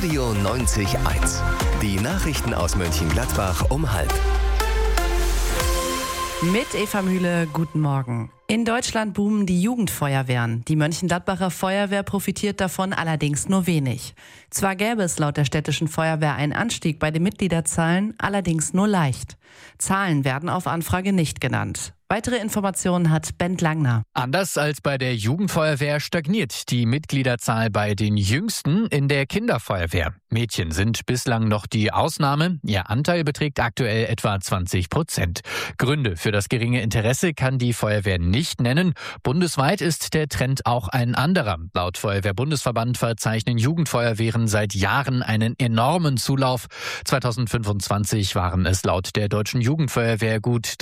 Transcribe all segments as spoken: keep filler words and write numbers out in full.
Radio neunzig eins. Die Nachrichten aus Mönchengladbach um halb. Mit Eva Mühle, guten Morgen. In Deutschland boomen die Jugendfeuerwehren. Die Mönchengladbacher Feuerwehr profitiert davon allerdings nur wenig. Zwar gäbe es laut der städtischen Feuerwehr einen Anstieg bei den Mitgliederzahlen, allerdings nur leicht. Zahlen werden auf Anfrage nicht genannt. Weitere Informationen hat Bent Langner. Anders als bei der Jugendfeuerwehr stagniert die Mitgliederzahl bei den Jüngsten in der Kinderfeuerwehr. Mädchen sind bislang noch die Ausnahme. Ihr Anteil beträgt aktuell etwa zwanzig Prozent. Gründe für das geringe Interesse kann die Feuerwehr nicht nennen. Bundesweit ist der Trend auch ein anderer. Laut Feuerwehr-Bundesverband verzeichnen Jugendfeuerwehren seit Jahren einen enormen Zulauf. zweitausendfünfundzwanzig waren es laut der Deutschen Jugendfeuerwehr gut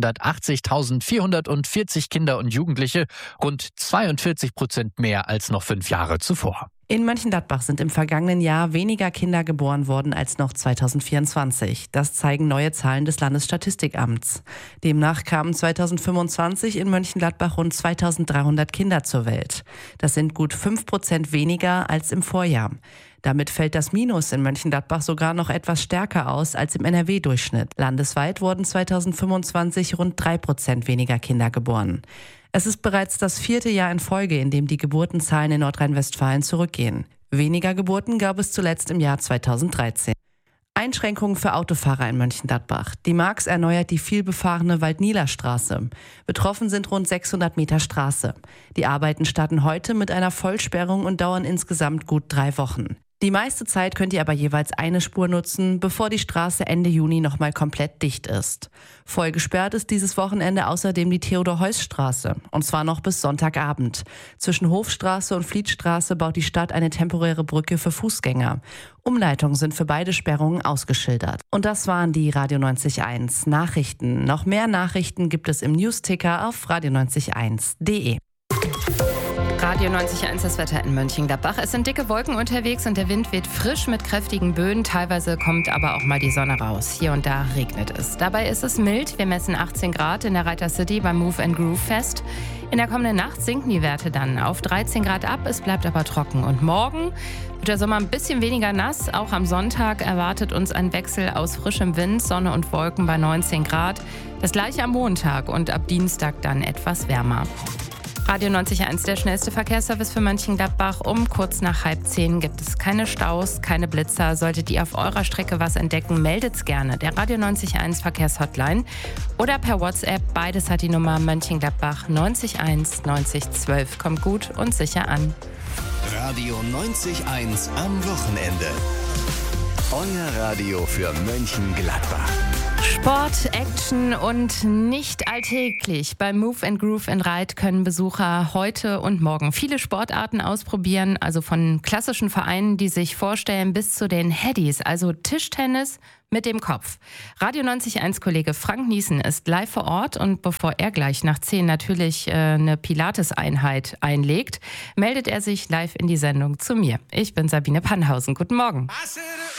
dreihundertachtzigtausendvierhundertvierzig Kinder und Jugendliche, rund zweiundvierzig Prozent mehr als noch fünf Jahre zuvor. In Mönchengladbach sind im vergangenen Jahr weniger Kinder geboren worden als noch zweitausendvierundzwanzig. Das zeigen neue Zahlen des Landesstatistikamts. Demnach kamen zweitausendfünfundzwanzig in Mönchengladbach rund zweitausenddreihundert Kinder zur Welt. Das sind gut fünf Prozent weniger als im Vorjahr. Damit fällt das Minus in Mönchengladbach sogar noch etwas stärker aus als im N R W-Durchschnitt. Landesweit wurden zweitausendfünfundzwanzig rund drei Prozent weniger Kinder geboren. Es ist bereits das vierte Jahr in Folge, in dem die Geburtenzahlen in Nordrhein-Westfalen zurückgehen. Weniger Geburten gab es zuletzt im Jahr zweitausenddreizehn. Einschränkungen für Autofahrer in Mönchengladbach. Die Marx erneuert die vielbefahrene Waldnieler-Straße. Betroffen sind rund sechshundert Meter Straße. Die Arbeiten starten heute mit einer Vollsperrung und dauern insgesamt gut drei Wochen. Die meiste Zeit könnt ihr aber jeweils eine Spur nutzen, bevor die Straße Ende Juni nochmal komplett dicht ist. Voll gesperrt ist dieses Wochenende außerdem die Theodor-Heuss-Straße, und zwar noch bis Sonntagabend. Zwischen Hofstraße und Flietstraße baut die Stadt eine temporäre Brücke für Fußgänger. Umleitungen sind für beide Sperrungen ausgeschildert. Und das waren die Radio neunzig eins Nachrichten. Noch mehr Nachrichten gibt es im Newsticker auf radio neunzig eins punkt de. Radio neunzig eins, das Wetter in Mönchengladbach. Es sind dicke Wolken unterwegs und der Wind weht frisch mit kräftigen Böen. Teilweise kommt aber auch mal die Sonne raus. Hier und da regnet es. Dabei ist es mild. Wir messen achtzehn Grad in der Reiter City beim Move and Groove Fest. In der kommenden Nacht sinken die Werte dann auf dreizehn Grad ab. Es bleibt aber trocken. Und morgen wird der Sommer ein bisschen weniger nass. Auch am Sonntag erwartet uns ein Wechsel aus frischem Wind, Sonne und Wolken bei neunzehn Grad. Das gleiche am Montag und ab Dienstag dann etwas wärmer. Radio neunzig eins, der schnellste Verkehrsservice für Mönchengladbach. Um kurz nach halb zehn gibt es keine Staus, keine Blitzer. Solltet ihr auf eurer Strecke was entdecken, meldet's gerne. Der Radio neunzig eins Verkehrshotline oder per WhatsApp. Beides hat die Nummer Mönchengladbach neunzig eins neunzig zwölf. Kommt gut und sicher an. Radio neunzig eins am Wochenende. Euer Radio für Mönchengladbach. Sport, Action und nicht alltäglich. Beim Move and Groove in Reit können Besucher heute und morgen viele Sportarten ausprobieren, also von klassischen Vereinen, die sich vorstellen, bis zu den Headies, also Tischtennis mit dem Kopf. Radio neunzig eins Kollege Frank Niesen ist live vor Ort und bevor er gleich nach zehn natürlich äh, eine Pilates-Einheit einlegt, meldet er sich live in die Sendung zu mir. Ich bin Sabine Pannhausen. Guten Morgen.